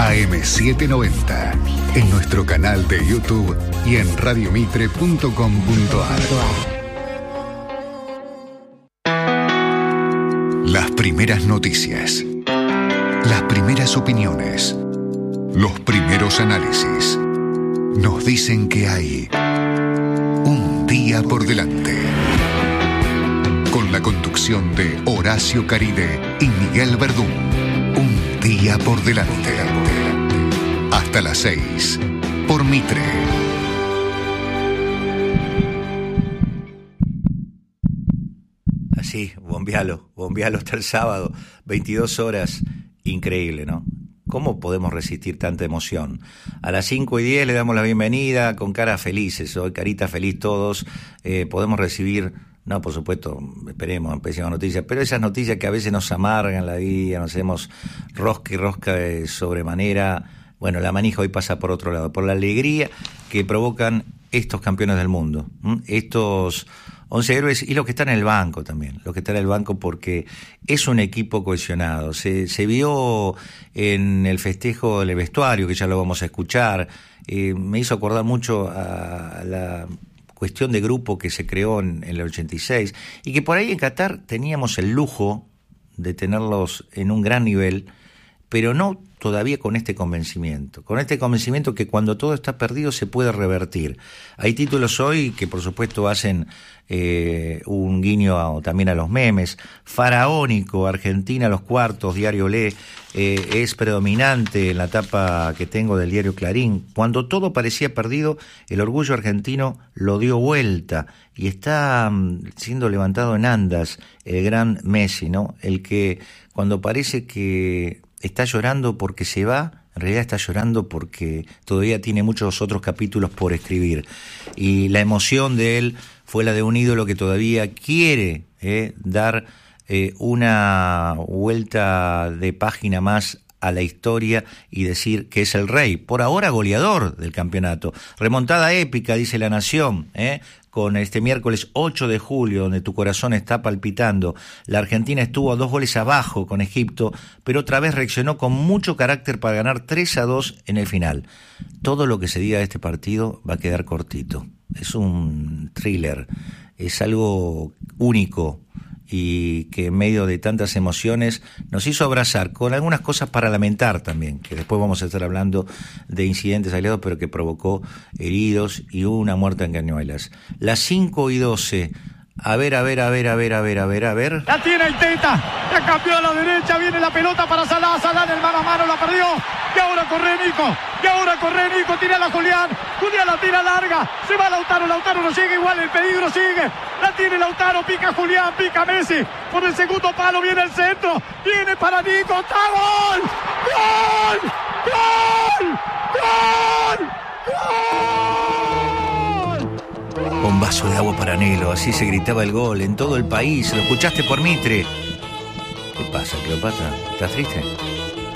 AM790, en nuestro canal de YouTube y en radiomitre.com.ar. Las primeras noticias, las primeras opiniones, los primeros análisis nos dicen que hay un día por delante. Con la conducción de Horacio Caride y Miguel Verdún. Un día por delante. Hasta las 6 por Mitre. Así, bombealo hasta el sábado, 22 horas, increíble, ¿no? ¿Cómo podemos resistir tanta emoción? A las 5:10 le damos la bienvenida con caras felices, hoy carita feliz todos, podemos recibir, no, por supuesto, esperemos, pésimas noticias, pero esas noticias que a veces nos amargan la vida, nos hacemos rosca y rosca de sobremanera. Bueno, la manija hoy pasa por otro lado, por la alegría que provocan estos campeones del mundo, estos 11 héroes y los que están en el banco también, los que están en el banco porque es un equipo cohesionado. Se vio en el festejo del vestuario, que ya lo vamos a escuchar, me hizo acordar mucho a la cuestión de grupo que se creó en el 86 y que por ahí en Qatar teníamos el lujo de tenerlos en un gran nivel, pero no todavía con este convencimiento que cuando todo está perdido se puede revertir. Hay títulos hoy que por supuesto hacen un guiño también a los memes. Faraónico, Argentina a los cuartos, diario Le, es predominante en la tapa que tengo del diario Clarín. Cuando todo parecía perdido, el orgullo argentino lo dio vuelta y está siendo levantado en andas el gran Messi, ¿no? El que cuando parece que está llorando porque se va, en realidad está llorando porque todavía tiene muchos otros capítulos por escribir. Y la emoción de él fue la de un ídolo que todavía quiere dar una vuelta de página más a la historia y decir que es el rey, por ahora goleador del campeonato. Remontada épica, dice La Nación, con este miércoles 8 de julio, donde tu corazón está palpitando. La Argentina estuvo a 2 goles abajo con Egipto, pero otra vez reaccionó con mucho carácter para ganar 3-2 en el final. Todo lo que se diga de este partido va a quedar cortito. Es un thriller, es algo único y que en medio de tantas emociones nos hizo abrazar, con algunas cosas para lamentar también, que después vamos a estar hablando de incidentes aislados, pero que provocó heridos y una muerte en Cañuelas. Las 5:12, a ver. La tiene el Teta, la cambió a la derecha, viene la pelota para Salah en el mano a mano, la perdió, y ahora corre Nico, tira a Julián la tira larga, se va Lautaro no llega igual, el peligro sigue, la tiene Lautaro, pica Julián, pica Messi, por el segundo palo viene el centro, viene para Nico, ¡está gol! Un vaso de agua para Nelo, así se gritaba el gol en todo el país. Lo escuchaste por Mitre. ¿Qué pasa, Cleopatra? ¿Estás triste?